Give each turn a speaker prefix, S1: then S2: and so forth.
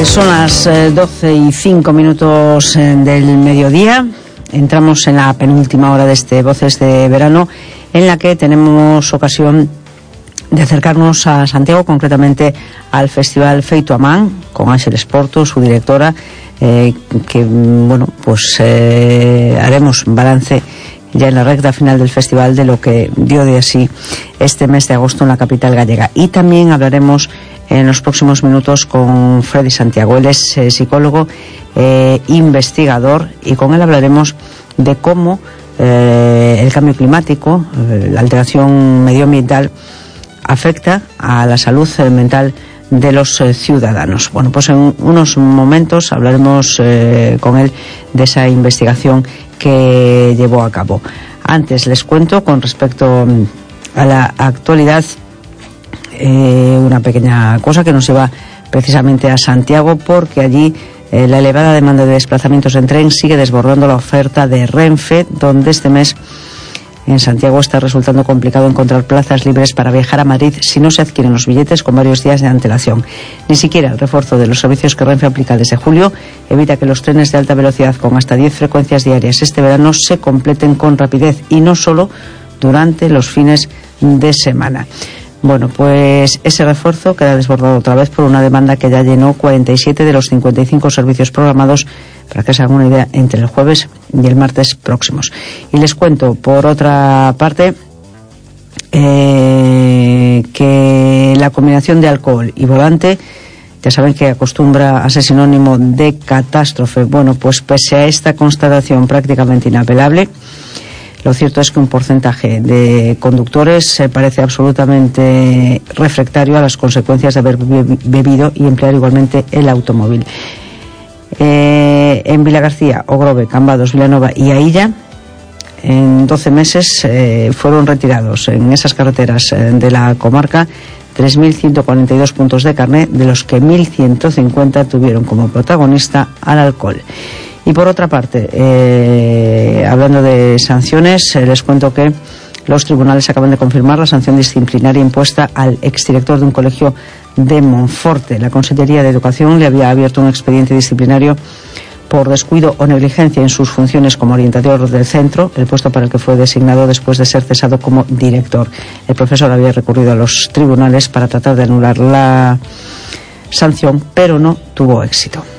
S1: Son las 12:05 del mediodía. Entramos en la penúltima hora de este Voces de Verano, en la que tenemos ocasión de acercarnos a Santiago, concretamente al Festival Feito a Man, con Ángeles Porto, su directora, que bueno, pues haremos balance ya en la recta final del festival de lo que dio de sí este mes de agosto en la capital gallega. Y también hablaremos en los próximos minutos con Freddy Santiago. Él es psicólogo, investigador, y con él hablaremos de cómo el cambio climático, la alteración medioambiental, afecta a la salud mental de los ciudadanos. Bueno, pues en unos momentos hablaremos con él de esa investigación que llevó a cabo. Antes les cuento, con respecto a la actualidad, una pequeña cosa que nos lleva precisamente a Santiago, porque allí la elevada demanda de desplazamientos en tren sigue desbordando la oferta de Renfe, donde este mes en Santiago está resultando complicado encontrar plazas libres para viajar a Madrid si no se adquieren los billetes con varios días de antelación. Ni siquiera el refuerzo de los servicios que Renfe aplica desde julio evita que los trenes de alta velocidad con hasta 10 frecuencias diarias este verano se completen con rapidez, y no solo durante los fines de semana. Bueno, pues ese refuerzo queda desbordado otra vez por una demanda que ya llenó 47 de los 55 servicios programados, para que se hagan una idea, entre el jueves y el martes próximos. Y les cuento, por otra parte, que la combinación de alcohol y volante, ya saben que acostumbra a ser sinónimo de catástrofe. Bueno, pues pese a esta constatación prácticamente inapelable, lo cierto es que un porcentaje de conductores parece absolutamente refractario a las consecuencias de haber bebido y emplear igualmente el automóvil. En Vilagarcía, Ogrove, Cambados, Vilanova y Ailla, en 12 meses fueron retirados en esas carreteras de la comarca 3.142 puntos de carné, de los que 1.150 tuvieron como protagonista al alcohol. Y por otra parte, hablando de sanciones, les cuento que los tribunales acaban de confirmar la sanción disciplinaria impuesta al exdirector de un colegio de Monforte. La Consellería de Educación le había abierto un expediente disciplinario por descuido o negligencia en sus funciones como orientador del centro, el puesto para el que fue designado después de ser cesado como director. El profesor había recurrido a los tribunales para tratar de anular la sanción, pero no tuvo éxito.